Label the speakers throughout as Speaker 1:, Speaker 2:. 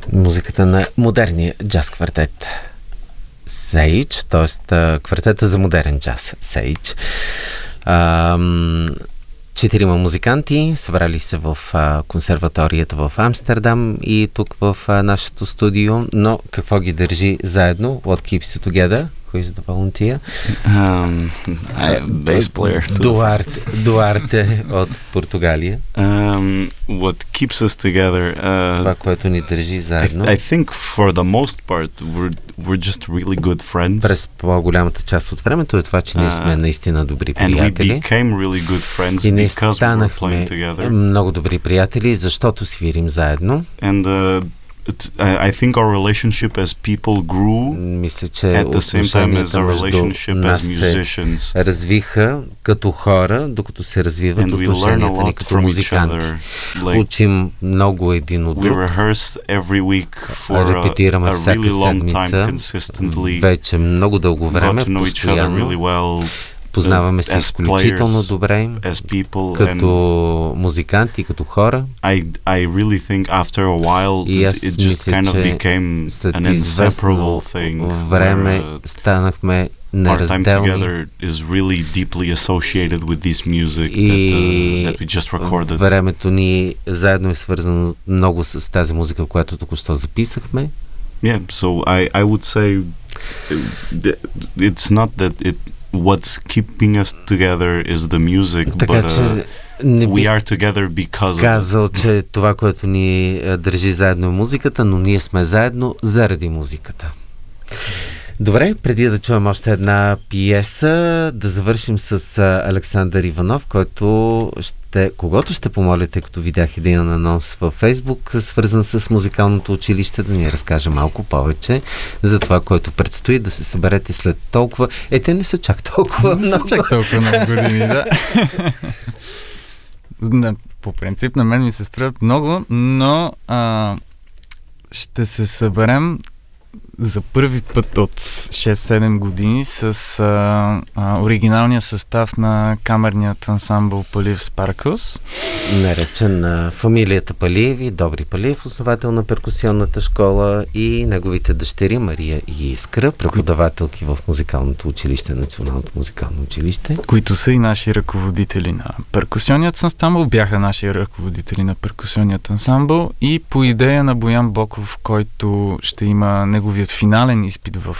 Speaker 1: Музиката на модерния джаз квартет Sage, т.е. квартета за модерен джаз Sage. Четирима музиканти събрали се в консерваторията в Амстердам и тук в нашето студио, но какво ги държи заедно? What keeps you together? Who is the volunteer?
Speaker 2: Bass player.
Speaker 1: Дуарте от Португалия.
Speaker 2: What keeps us together?
Speaker 1: Това, което ни държи заедно.
Speaker 2: I think for the most part we're just really good friends.
Speaker 1: През по-голямата част от времето е това, че ние сме наистина добри приятели.
Speaker 2: And we became really good friends
Speaker 1: и ние
Speaker 2: because we were playing together.
Speaker 1: Много добри приятели, защото свирим заедно.
Speaker 2: And I think our relationship as people grew
Speaker 1: мисля, че
Speaker 2: at the same time as our relationship as musicians.
Speaker 1: Развиха като хора, докато се развиват отношенията ни като музиканти. Учим много един от друг. Репетираме всяка седмица, вече много дълго време, постоянно. Познаваме се изключително добре като музиканти, като хора.
Speaker 2: I really think after a while
Speaker 1: и аз
Speaker 2: it just kind of became an inseparable thing.
Speaker 1: Време станахме неразделни.
Speaker 2: Our time together is really deeply associated with this music that we just recorded.
Speaker 1: Времето ни заедно е свързано много с тази музика, която току-що записахме.
Speaker 2: Yeah, so I would say it's not that what's keeping us together is the music, but we are together because of it.
Speaker 1: Казал, че това, което ни държи заедно е музиката, но ние сме заедно заради музиката. Добре, преди да чуем още една пиеса, да завършим с Александър Иванов, когото ще помолите, като видях един анонс във Фейсбук, свързан с музикалното училище, да ни разкаже малко повече за това, което предстои, да се съберете след толкова. Те не са чак толкова много.
Speaker 3: Не са чак толкова много години, да. По принцип, на мен ми се струват много, но ще се съберем за първи път от 6-7 години с оригиналния състав на камерният ансамбъл Палиев Спаркълс.
Speaker 1: Наречен на фамилията Палиеви, Добри Палиев, основател на перкусионната школа, и неговите дъщери Мария и Искра, преподавателки в музикалното училище, Националното музикално училище.
Speaker 3: Които са и наши ръководители на перкусионният ансамбъл, бяха наши ръководители на перкусионният ансамбъл, и по идея на Боян Боков, който ще има неговият финален изпит в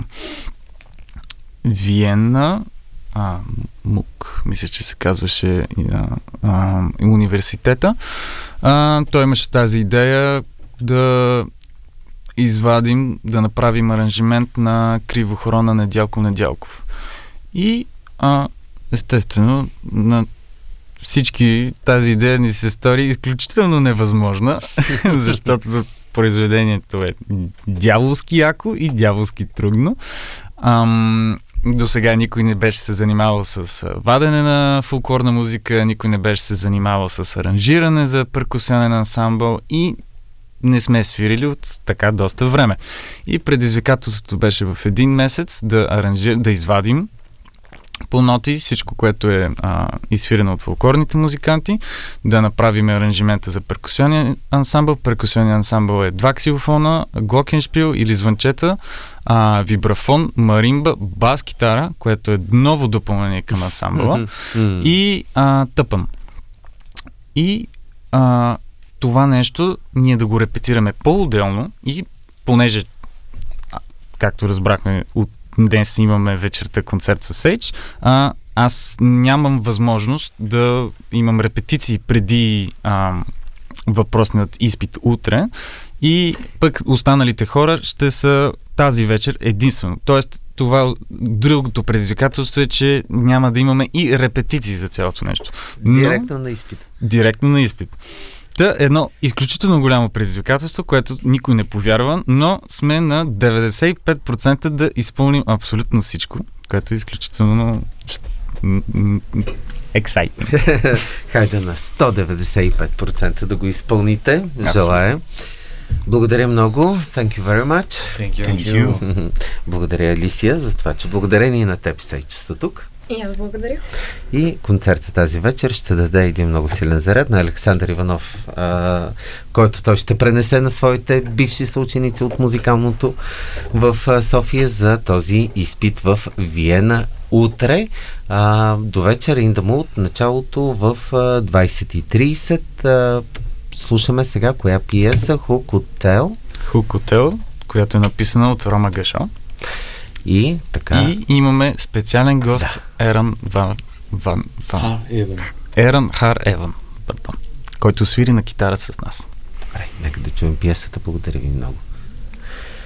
Speaker 3: Виена, МУК, мисля, че се казваше университета. Той имаше тази идея да извадим, да направим аранжимент на Кривохрона Недялко Недялков. И естествено на всички тази идея ни се стори изключително невъзможна, защото произведението е дяволски яко и дяволски трудно. До сега никой не беше се занимавал с вадене на фолклорна музика, никой не беше се занимавал с аранжиране за перкусионен ансамбъл и не сме свирили от така доста време. И предизвикателството беше в един месец да извадим по ноти всичко, което е изсвирено от фолклорните музиканти, да направим аранжимента за перкусионен ансамбъл. Перкусионен ансамбъл е 2 ксилофона, глокеншпил или звънчета, вибрафон, маримба, бас-китара, което е ново допълнение към ансамбъла, и тъпан. И това нещо ние да го репетираме по-отделно, и понеже, както разбрахме, от днес имаме вечерта концерт с Sage, аз нямам възможност да имам репетиции преди въпросният изпит утре, и пък останалите хора ще са тази вечер единствено. Тоест, това другото предизвикателство е, че няма да имаме и репетиции за цялото нещо.
Speaker 1: Директно на изпит.
Speaker 3: Директно на изпит. Едно изключително голямо предизвикателство, което никой не повярва, но сме на 95% да изпълним абсолютно всичко, което е изключително exciting.
Speaker 1: Хайде на 195% да го изпълните. Желая. Благодаря много. Thank you very much.
Speaker 3: Thank you.
Speaker 1: Благодаря, Алисия, за това, че благодарение на теб Sage са тук.
Speaker 4: И аз благодаря.
Speaker 1: И концерта тази вечер ще даде един много силен заряд на Александър Иванов, който той ще пренесе на своите бивши съученици от музикалното в София за този изпит в Виена утре. До вечера In the Mood, началото в 20:30. Слушаме сега коя пиеса? Hook
Speaker 3: Hotel, която е написана от Рома Гашо.
Speaker 1: И така.
Speaker 3: И имаме специален гост, Еран Хар Еван, който свири на китара с нас.
Speaker 1: Добре, нека да чуем пиесата. Благодаря ви много.